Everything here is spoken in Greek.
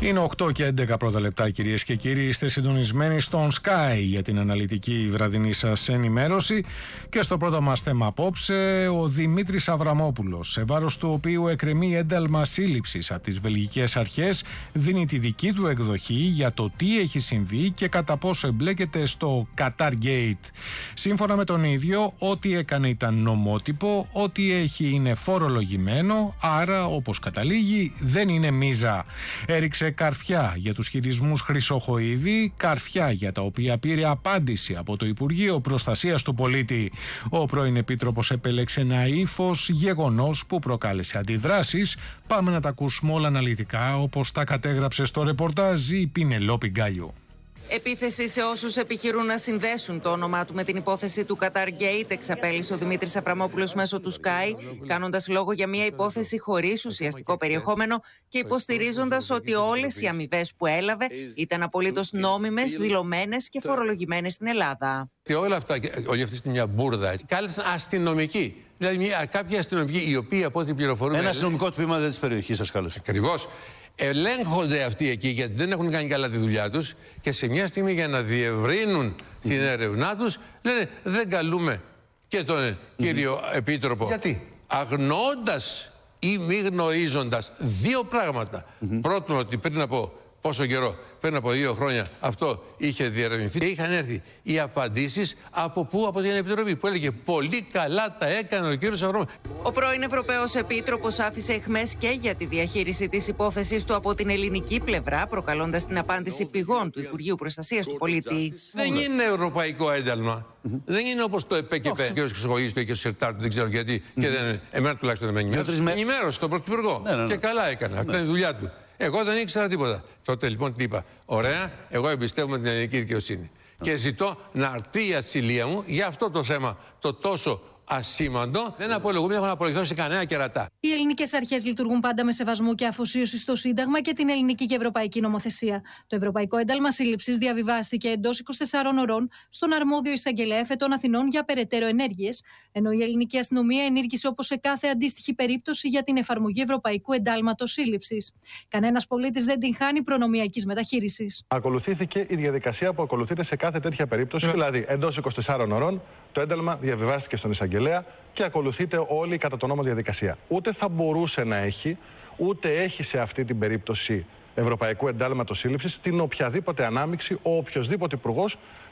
Είναι 8 και 11 πρώτα λεπτά, κυρίες και κύριοι. Είστε συντονισμένοι στον Sky για την αναλυτική βραδινή σας ενημέρωση. Και στο πρώτο μας θέμα απόψε, ο Δημήτρης Αβραμόπουλος, σε βάρος του οποίου εκκρεμεί ένταλμα σύλληψης από τις βελγικές αρχές, δίνει τη δική του εκδοχή για το τι έχει συμβεί και κατά πόσο εμπλέκεται στο Qatar Gate. Σύμφωνα με τον ίδιο, ό,τι έκανε ήταν νομότυπο, ό,τι έχει είναι φορολογημένο, άρα όπως καταλήγει δεν είναι μίζα. Έριξε καρφιά για τους χειρισμούς Χρυσοχοΐδη, καρφιά για τα οποία πήρε απάντηση από το Υπουργείο Προστασίας του Πολίτη. Ο πρώην Επίτροπος επέλεξε ένα ύφος, γεγονός που προκάλεσε αντιδράσεις. Πάμε να τα ακούσουμε όλα αναλυτικά, όπως τα κατέγραψε στο ρεπορτάζ η Πινελόπη Γκάλιο. Επίθεση σε όσους επιχειρούν να συνδέσουν το όνομά του με την υπόθεση του Qatar Gate, εξαπέλυσε ο Δημήτρης Αβραμόπουλος μέσω του Sky, κάνοντας λόγο για μια υπόθεση χωρίς ουσιαστικό περιεχόμενο και υποστηρίζοντας ότι όλες οι αμοιβές που έλαβε ήταν απολύτως νόμιμες, δηλωμένες και φορολογημένες στην Ελλάδα. Και όλα αυτά, όλη αυτή είναι μια μπουρδα. Κάλεσαν αστυνομικοί. Δηλαδή, κάποιοι αστυνομικοί, οι οποίοι από ό,τι πληροφορούν. Ένα αστυνομικό τμήμα της περιοχής σας κάλεσε. Ακριβώς. Ελέγχονται αυτοί εκεί γιατί δεν έχουν κάνει καλά τη δουλειά τους και σε μια στιγμή για να διευρύνουν την έρευνά τους λένε δεν καλούμε και τον κύριο Επίτροπο. Γιατί? Αγνοώντας ή μη γνωρίζοντας δύο πράγματα. Πρώτον, ότι πριν από πόσο καιρό, πριν από 2 χρόνια αυτό είχε διερευνηθεί και είχαν έρθει οι απαντήσεις από πού? Από την Επιτροπή που έλεγε πολύ καλά τα έκανε ο κύριος Αβραμόπουλος. Ο πρώην Ευρωπαίος Επίτροπος άφησε αιχμές και για τη διαχείριση της υπόθεσης του από την ελληνική πλευρά, προκαλώντας την απάντηση πηγών του Υπουργείου Προστασίας του Πολίτη. Δεν είναι ευρωπαϊκό ένταλμα. Δεν είναι όπως το ΕΠΕΚΕΠΕ. Ο κ. Χρυσοχοΐδης το είχε στο σιρτάρι του, δεν ξέρω γιατί. Και δεν, εμένα τουλάχιστον δεν με ενημέρωσε. Ενημέρωσε τον Πρωθυπουργό. Και καλά έκανε. Αυτή είναι η δουλειά του. Εγώ δεν ήξερα τίποτα. Τότε λοιπόν τι είπα? Ωραία, εγώ εμπιστεύομαι την ελληνική δικαιοσύνη. Και ζητώ να αρθεί η ασυλία μου για αυτό το θέμα το τόσο ασήμαντο. Δεν απολογούμε, δεν έχουν απολογηθεί σε κανένα κερατά. Οι ελληνικές αρχές λειτουργούν πάντα με σεβασμό και αφοσίωση στο Σύνταγμα και την ελληνική και ευρωπαϊκή νομοθεσία. Το Ευρωπαϊκό Ένταλμα Σύλληψης διαβιβάστηκε εντός 24 ωρών στον αρμόδιο εισαγγελέα Εφετών Αθηνών για περαιτέρω ενέργειες, ενώ η ελληνική αστυνομία ενήργησε όπως σε κάθε αντίστοιχη περίπτωση για την εφαρμογή Ευρωπαϊκού Εντάλματος Σύλληψης. Κανένας πολίτης δεν την χάνει προνομιακής μεταχείρισης. Ακολουθήθηκε η διαδικασία που ακολουθείται σε κάθε τέτοια περίπτωση, δηλαδή εντός 24 ωρών το ένταλμα διαβιβάστηκε στον εισαγγελέα και ακολουθείται όλη κατά τον νόμο διαδικασία. Ούτε θα μπορούσε να έχει, ούτε έχει σε αυτή την περίπτωση Ευρωπαϊκού Εντάλματος Σύλληψης την οποιαδήποτε ανάμειξη ο οποιοσδήποτε υπουργός